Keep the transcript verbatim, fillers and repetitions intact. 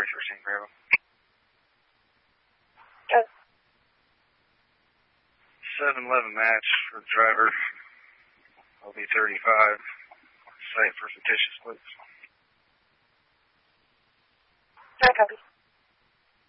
thirty-first Team Bravo. Good. seven eleven match for the driver. L B thirty-five. Site for fictitious splits. I copy.